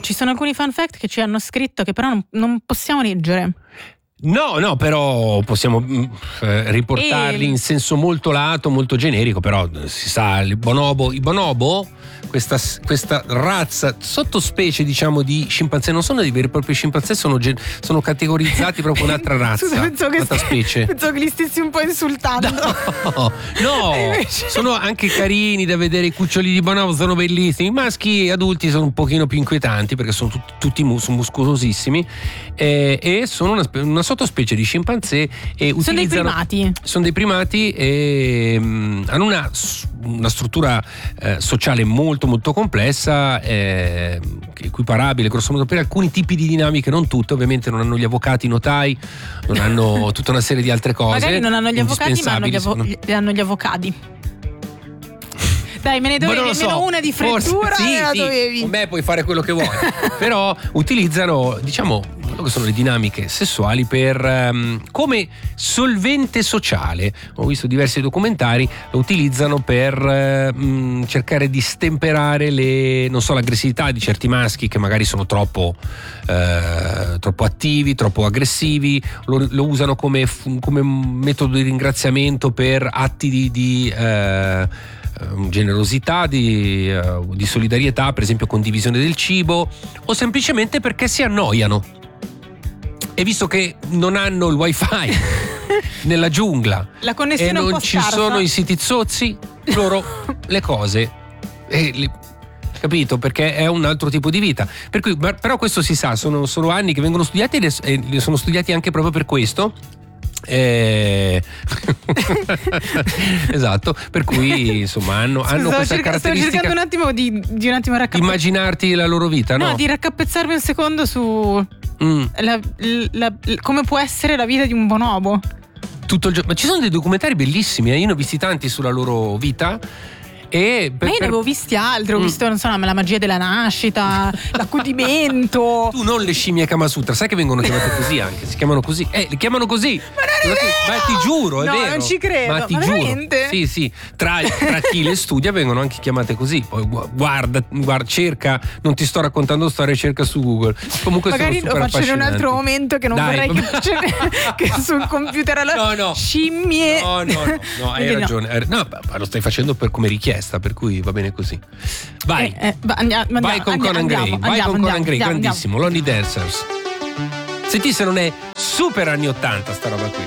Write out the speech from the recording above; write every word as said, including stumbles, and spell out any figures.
ci sono alcuni fun fact che ci hanno scritto che però non, non possiamo leggere. No, no, però possiamo eh, riportarli e... in senso molto lato, molto generico, però si sa, il bonobo, i bonobo, questa, questa razza, sottospecie diciamo di scimpanzé, non sono dei veri e propri scimpanzé, sono, gen- sono categorizzati proprio un'altra razza, Scusa, penso che un'altra specie. Penso che li stessi un po' insultando. No, no, sono anche carini da vedere, i cuccioli di bonobo sono bellissimi, i maschi adulti sono un pochino più inquietanti perché sono tutti, tutti mus- muscolosissimi eh, e sono una, una sottospecie di scimpanzé e sono dei utilizzano, primati sono dei primati e mh, hanno una, una struttura eh, sociale molto molto complessa, eh, equiparabile grosso modo per alcuni tipi di dinamiche, non tutte, ovviamente non hanno gli avvocati, i notai, non hanno tutta una serie di altre cose. Magari non hanno gli avvocati, ma hanno gli, avo- sono... hanno gli avvocati. Dai, me ne dovevi almeno so, una di frittura. Forse, sì, me la sì, dovevi. con me puoi fare quello che vuoi. Però utilizzano, diciamo, quello che sono le dinamiche sessuali per um, come solvente sociale. Ho visto diversi documentari, lo utilizzano per um, cercare di stemperare le, non so, l'aggressività di certi maschi che magari sono troppo uh, troppo attivi, troppo aggressivi. Lo, lo usano come, come metodo di ringraziamento per atti di, di uh, generosità, di, uh, di solidarietà, per esempio condivisione del cibo, o semplicemente perché si annoiano. E visto che non hanno il wifi nella giungla la connessione e non un po' ci scarsa, sono i siti zozzi, loro le cose e le, capito? Perché è un altro tipo di vita. Per cui, però questo si sa, sono, sono anni che vengono studiati e le, sono studiati anche proprio per questo. Eh... esatto, per cui insomma hanno, Scusa, hanno questa cerca, caratteristica. Stavo cercando un attimo di, di un attimo raccapezzare. Immaginarti la loro vita, no? No, di raccapezzarmi un secondo su mm. la, la, la, come può essere la vita di un bonobo. Tutto il giorno. Ma ci sono dei documentari bellissimi, eh? Io ne ho visti tanti sulla loro vita. E per, ma io ne per... avevo visti altri, ho mm. visto non so, la magia della nascita, l'accudimento. Tu non le scimmie Kama Sutra, sai che vengono chiamate così anche, si chiamano così. Eh, le chiamano così. Ma non è vero! Ma ti giuro, è no, vero. Non ci credo. Ma ti ma giuro. Veramente? Sì, sì. Tra, tra chi le studia vengono anche chiamate così. Poi guarda, guarda, cerca, non ti sto raccontando storie, cerca su Google. Comunque magari sono super lo faccio in un altro momento che non Dai, vorrei che, che sul computer allora no, no. scimmie. No, no, no, no hai Quindi ragione. No. no, lo stai facendo per come richiesta, per cui va bene così. Vai, eh, eh, andiamo, vai con andiamo, Conan andiamo, Gray, andiamo, vai con andiamo, Conan Gray, andiamo, grandissimo, andiamo. Lonely Dancers. Senti se non è super anni ottanta sta roba qui.